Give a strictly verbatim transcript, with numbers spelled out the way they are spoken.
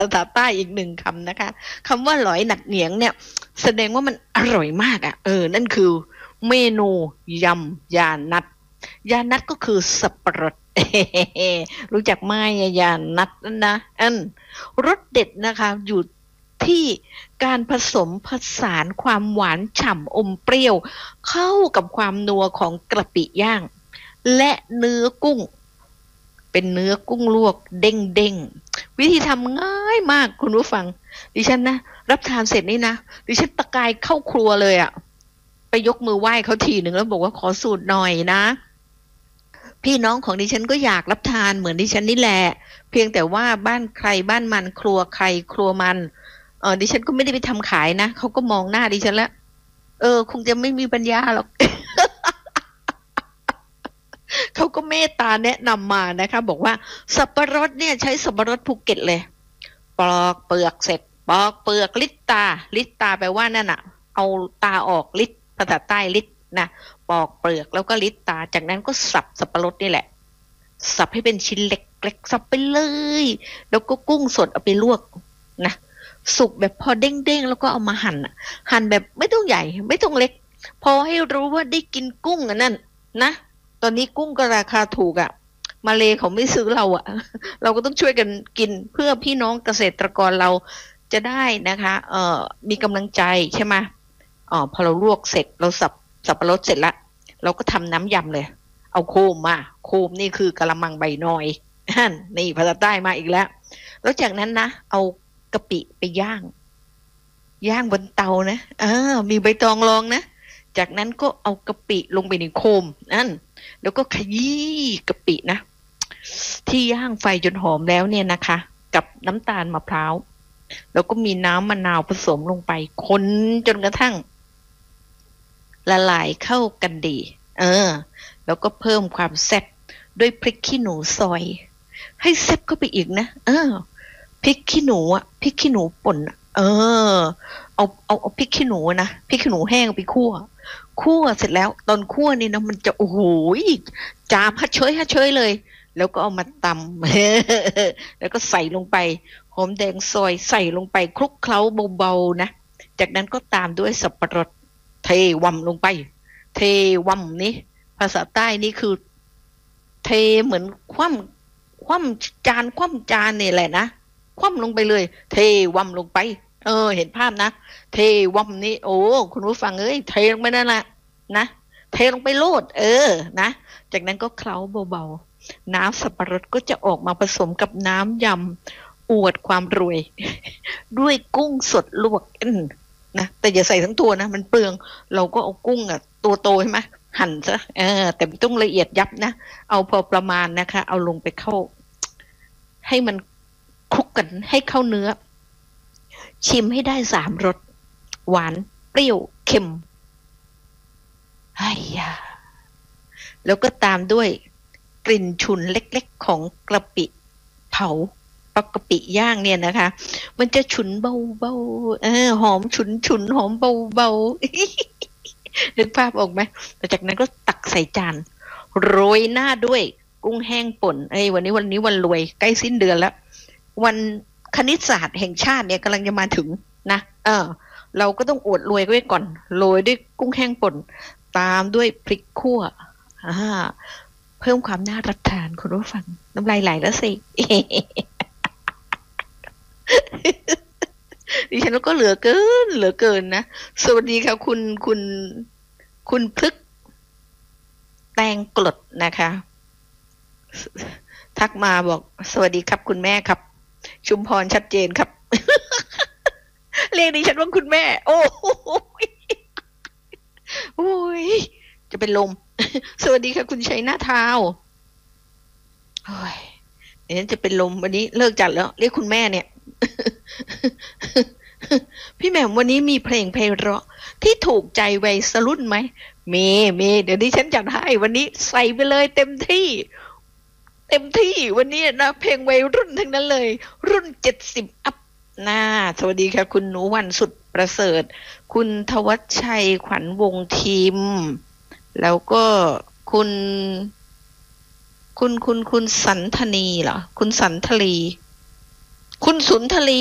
ภาษาใต้อีกหนึ่งคำนะคะคำว่าหลอยหนักเหนียงเนี่ยแสดงว่ามันอร่อยมากอ่ะเออนั่นคือเมนูยำยานัดยานัดก็คือสับปะรดรู้จักไหมยานัดนั่นนะอันรสเด็ดนะคะอยู่ที่การผสมผสานความหวานฉ่ำอมเปรี้ยวเข้ากับความนัวของกระปิย่างและเนื้อกุ้งเป็นเนื้อกุ้งลวกเด้งเด้งวิธีทำง่ายมากคุณผู้ฟังดิฉันนะรับทานเสร็จนี่นะดิฉันตะกายเข้าครัวเลยอะไปยกมือไหว้เขาทีหนึ่งแล้วบอกว่าขอสูตรหน่อยนะพี่น้องของดิฉันก็อยากรับทานเหมือนดิฉันนี่แหละเพียงแต่ว่าบ้านใครบ้านมันครัวใครครัวมันเออดิฉันก็ไม่ได้ไปทำขายนะเขาก็มองหน้าดิฉันแล้วเออคงจะไม่มีปัญญาหรอก เขาก็เมตตาแนะนำมานะคะบอกว่าสับปะรดเนี่ยใช้สับปะรดภูเก็ตเลยปอกเปลือกเสร็จปอกเปลือกลิดตาลิดตาแปลว่านั่นน่ะเอาตาออกลิดภาษาใต้ลิดนะปอกเปลือกแล้วก็ลิดตาจากนั้นก็สับสับปะรดนี่แหละสับให้เป็นชิ้นเล็กๆสับไปเลยแล้วก็กุ้งสดเอาไปลวกนะสุกแบบพอเด้งๆแล้วก็เอามาหั่นหั่นแบบไม่ต้องใหญ่ไม่ต้องเล็กพอให้รู้ว่าได้กินกุ้งอันนั้นนะตอนนี้กุ้งก็ราคาถูกอะ่ะมาเลเขาไม่ซื้อเราอะ่ะเราก็ต้องช่วยกันกินเพื่อพี่น้องเกษตรกรเราจะได้นะคะเอ่อมีกำลังใจใช่ไหมอ๋อพอเราลวกเสร็จเราสับสับปะรดเสร็จละเราก็ทำน้ำยำเลยเอาโคมมาโคมนี่คือกะละมังใบนอยนี่ภาษาใต้มาอีกแล้วแล้วจากนั้นนะเอากะปิไปย่างย่างบนเตานะอ่ามีใบตองรองนะจากนั้นก็เอากะปิลงไปในโคมนั่นแล้วก็ขยี้กะปินะที่ย่างไฟจนหอมแล้วเนี่ยนะคะกับน้ำตาลมะพร้าวแล้วก็มีน้ำมะนาวผสมลงไปคนจนกระทั่งละลายเข้ากันดีเออแล้วก็เพิ่มความแซ่บด้วยพริกขี้หนูซอยให้แซ่บเข้าไปอีกนะเออพริกขี้หนูอ่ะพริกขี้หนูป่นเออเอาเอาเอาพริกขี้หนูนะพริกขี้หนูแห้งไปคั่วคั่วเสร็จแล้วตอนคั่วนี่นะมันจะโอ้โหจามฮัดเชยฮัดเชยเลยแล้วก็เอามาตำ แล้วก็ใส่ลงไปหอมแดงซอยใส่ลงไปคลุกเคล้าเบาๆนะจากนั้นก็ตามด้วยสับปะรดเทว่ำลงไปเทว่ำนี่ภาษาใต้นี่คือเทเหมือนคว่ำคว่ำจานคว่ำจานนี่แหละนะคว่ำลงไปเลยเทว่ำลงไปเออเห็นภาพนะเทว่ำนี่โอ้คุณผู้ฟังเอ้ยเทลงไปนั่นแหละนะเทลงไปโลดเออนะจากนั้นก็เคล้าเบาๆน้ำสับปะรดก็จะออกมาผสมกับน้ำยำอวดความรวยด้วยกุ้งสดลวกนะแต่อย่าใส่ทั้งตัวนะมันเปลืองเราก็เอากุ้งอ่ะตัวโตใช่ไหมหั่นซะเออแต่ไม่ต้องละเอียดยับนะเอาพอประมาณนะคะเอาลงไปเข้าให้มันคลุกกันให้เข้าเนื้อชิมให้ได้สามรสหวานเปรี้ยวเค็มไอ้ยาแล้วก็ตามด้วยกลิ่นฉุนเล็กๆของกระปิเผาปกกะปิย่างเนี่ยนะคะมันจะฉุนเบาๆเออหอมฉุนฉุนหอมเบาๆนึกภาพออกไหมแต่จากนั้นก็ตักใส่จานโรยหน้าด้วยกุ้งแห้งป่นเอ้ยวันนี้วันนี้วันรวยใกล้สิ้นเดือนแล้ววันคณิตศาสตร์แห่งชาติเนี่ยกำลังจะมาถึงนะเออเราก็ต้องอวดรวยไว้ก่อนโรยด้วยกุ้งแห้งป่นตามด้วยพริกขั่วอ่าเพิ่มความน่ารับทานคุณผู้ฟังน้ำลายไหลแล้วสิ ดิฉันก็เหลือเกินเหลือเกินนะสวัสดีค่ะคุณคุณคุณพฤกษ์แตงกรดนะคะทักมาบอกสวัสดีครับคุณแม่ครับชุมพรชัดเจนครับ เรียกดิฉันว่าคุณแม่โอ้โอ้ยจะเป็นลม สวัสดีค่ะคุณชัยนาทาวโอ้ยเดี๋ยวฉันจะเป็นลมวันนี้เลิกจัดแล้วเรียกคุณแม่เนี่ย พี่แหม่มวันนี้มีเพลงไพเราะที่ถูกใจวัยรุ่นไหมมีมีเดี๋ยวดิฉันจัดให้วันนี้ใส่ไปเลยเต็มที่เต็มที่วันนี้นะเพลงวัยรุ่นทั้งนั้นเลยรุ่นเจ็ดสิบอัพน่าสวัสดีค่ะคุณหนูวันสุดประเสริฐคุณทวัชชัยขวัญวงศ์ทีมแล้วก็คุณคุณคุณคุณสันธนีเหรอคุณสันทลีคุณสุนทรี